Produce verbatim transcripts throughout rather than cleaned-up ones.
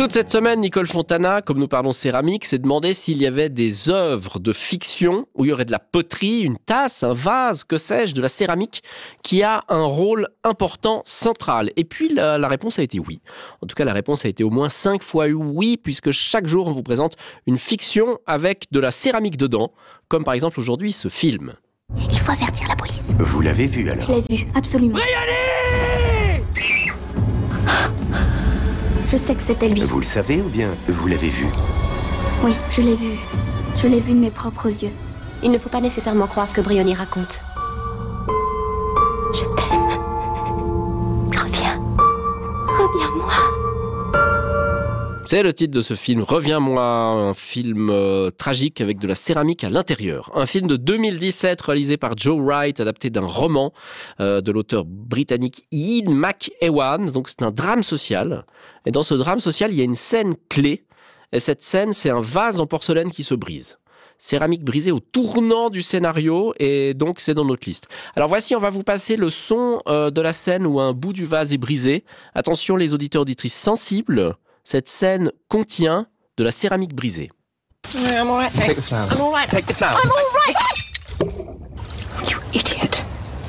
Toute cette semaine, Nicole Fontana, comme nous parlons céramique, s'est demandé s'il y avait des œuvres de fiction où il y aurait de la poterie, une tasse, un vase, que sais-je, de la céramique qui a un rôle important, central. Et puis la, la réponse a été oui. En tout cas, la réponse a été au moins cinq fois oui, puisque chaque jour, on vous présente une fiction avec de la céramique dedans, comme par exemple aujourd'hui ce film. Il faut avertir la police. Vous l'avez vu alors? Je l'ai vu, absolument. Briony! Je sais que c'était lui. Vous le savez ou bien vous l'avez vu? Oui, je l'ai vu. Je l'ai vu de mes propres yeux. Il ne faut pas nécessairement croire ce que Briony raconte. Je t'aime. Reviens. Reviens-moi. C'est le titre de ce film, Reviens-moi, un film euh, tragique avec de la céramique à l'intérieur. Un film de deux mille dix-sept réalisé par Joe Wright, adapté d'un roman euh, de l'auteur britannique Ian McEwan. Donc c'est un drame social. Et dans ce drame social, il y a une scène clé. Et cette scène, c'est un vase en porcelaine qui se brise. Céramique brisée au tournant du scénario, et donc c'est dans notre liste. Alors voici, on va vous passer le son euh, de la scène où un bout du vase est brisé. Attention les auditeurs auditrices sensibles. Cette scène contient de la céramique brisée. I'm all right, thanks. Take the flowers. I'm all right. Take the flowers. I'm all right. You idiot.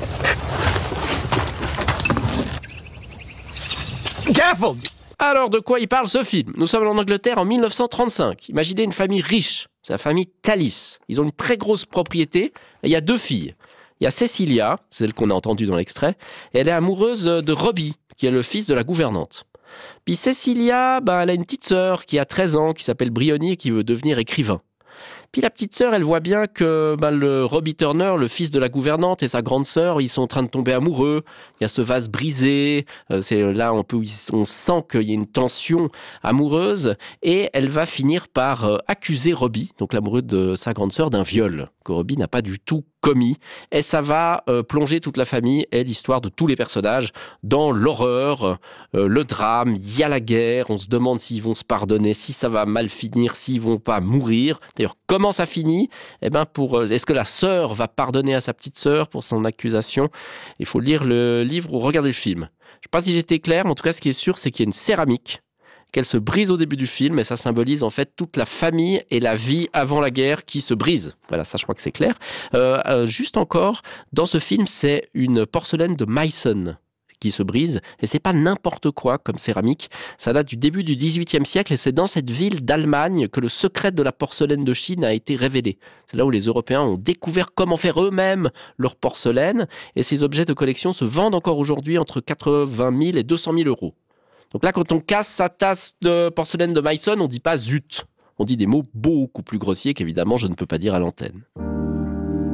Careful! Alors, de quoi il parle ce film? Nous sommes en Angleterre en mille neuf cent trente-cinq. Imaginez une famille riche. C'est la famille Tallis. Ils ont une très grosse propriété. Et il y a deux filles. Il y a Cecilia, celle qu'on a entendue dans l'extrait, et elle est amoureuse de Robbie, qui est le fils de la gouvernante. Puis Cecilia, ben, elle a une petite sœur qui a treize ans, qui s'appelle Briony et qui veut devenir écrivain. Puis la petite sœur, elle voit bien que ben, le Robbie Turner, le fils de la gouvernante, et sa grande sœur, ils sont en train de tomber amoureux. Il y a ce vase brisé. Euh, c'est là on peut, on sent qu'il y a une tension amoureuse. Et elle va finir par euh, accuser Robbie, donc l'amoureux de sa grande sœur, d'un viol que Robbie n'a pas du tout commis. Et ça va euh, plonger toute la famille et l'histoire de tous les personnages dans l'horreur, euh, le drame. Il y a la guerre. On se demande s'ils vont se pardonner, si ça va mal finir, s'ils vont pas mourir. D'ailleurs, comment ça finit? Eh ben pour, euh, est-ce que la sœur va pardonner à sa petite sœur pour son accusation? Il faut lire le livre ou regarder le film. Je ne sais pas si j'étais clair, mais en tout cas, ce qui est sûr, c'est qu'il y a une céramique, qu'elle se brise au début du film, et ça symbolise en fait toute la famille et la vie avant la guerre qui se brise. Voilà, ça je crois que c'est clair. Euh, euh, juste encore, dans ce film, c'est une porcelaine de Meissen qui se brise, et c'est pas n'importe quoi comme céramique. Ça date du début du dix-huitième siècle, et c'est dans cette ville d'Allemagne que le secret de la porcelaine de Chine a été révélé. C'est là où les Européens ont découvert comment faire eux-mêmes leur porcelaine, et ces objets de collection se vendent encore aujourd'hui entre quatre-vingt mille et deux cent mille euros. Donc là, quand on casse sa tasse de porcelaine de Meissen, on dit pas zut. On dit des mots beaucoup plus grossiers qu'évidemment je ne peux pas dire à l'antenne.